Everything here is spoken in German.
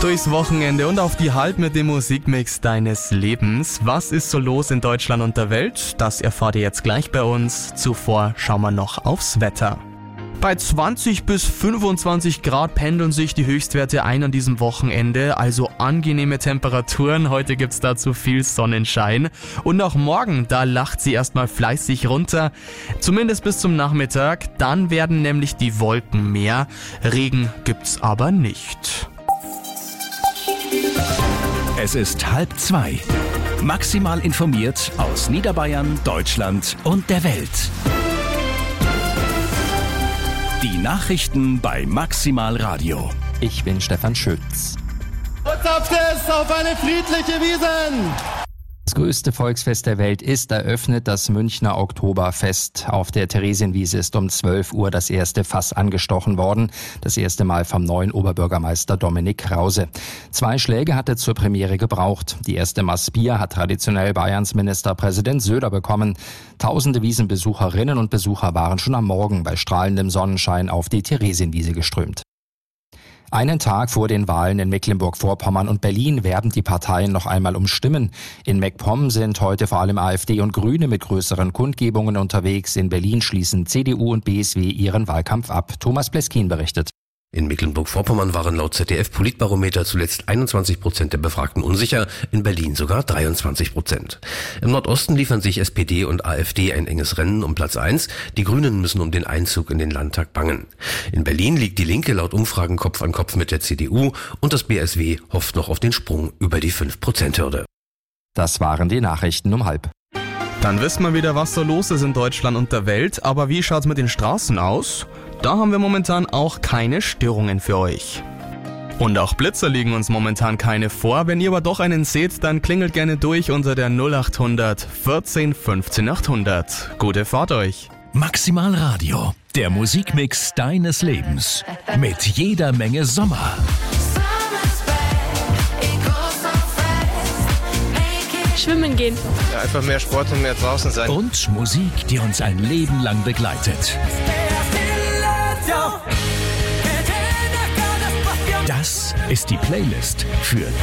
Durchs Wochenende und auf die Halb mit dem Musikmix deines Lebens. Was ist so los in Deutschland und der Welt? Das erfahrt ihr jetzt gleich bei uns. Zuvor schauen wir noch aufs Wetter. Bei 20 bis 25 Grad pendeln sich die Höchstwerte ein an diesem Wochenende, also angenehme Temperaturen. Heute gibt's dazu viel Sonnenschein. Und auch morgen, da lacht sie erstmal fleißig runter, zumindest bis zum Nachmittag. Dann werden nämlich die Wolken mehr. Regen gibt's aber nicht. Es ist 1:30. Maximal informiert aus Niederbayern, Deutschland und der Welt. Die Nachrichten bei Maximal Radio. Ich bin Stefan Schütz. Botschaft auf eine friedliche Wiesn! Das größte Volksfest der Welt ist eröffnet, das Münchner Oktoberfest. Auf der Theresienwiese ist um 12 Uhr das erste Fass angestochen worden. Das erste Mal vom neuen Oberbürgermeister Dominik Krause. 2 Schläge hat er zur Premiere gebraucht. Die erste Maß Bier hat traditionell Bayerns Ministerpräsident Söder bekommen. Tausende Wiesenbesucherinnen und Besucher waren schon am Morgen bei strahlendem Sonnenschein auf die Theresienwiese geströmt. Einen Tag vor den Wahlen in Mecklenburg-Vorpommern und Berlin werben die Parteien noch einmal um Stimmen. In MacPom sind heute vor allem AfD und Grüne mit größeren Kundgebungen unterwegs. In Berlin schließen CDU und BSW ihren Wahlkampf ab. Thomas Bleskin berichtet. In Mecklenburg-Vorpommern waren laut ZDF-Politbarometer zuletzt 21% der Befragten unsicher, in Berlin sogar 23%. Im Nordosten liefern sich SPD und AfD ein enges Rennen um Platz 1. Die Grünen müssen um den Einzug in den Landtag bangen. In Berlin liegt die Linke laut Umfragen Kopf an Kopf mit der CDU und das BSW hofft noch auf den Sprung über die 5%-Hürde. Das waren die Nachrichten um 1:30. Dann wissen wir wieder, was so los ist in Deutschland und der Welt. Aber wie schaut's mit den Straßen aus? Da haben wir momentan auch keine Störungen für euch. Und auch Blitzer liegen uns momentan keine vor. Wenn ihr aber doch einen seht, dann klingelt gerne durch unter der 0800 14 15 800. Gute Fahrt euch. Maximal Radio, der Musikmix deines Lebens. Mit jeder Menge Sommer. Schwimmen gehen. Ja, einfach mehr Sport und mehr draußen sein. Und Musik, die uns ein Leben lang begleitet. Das ist die Playlist für